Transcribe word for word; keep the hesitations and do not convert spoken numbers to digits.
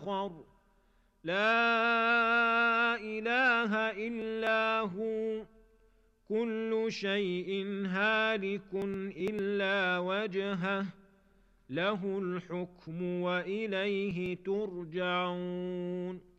آخر لا إله إلا هو كل شيء هالك إلا وجهه له الحكم وإليه ترجعون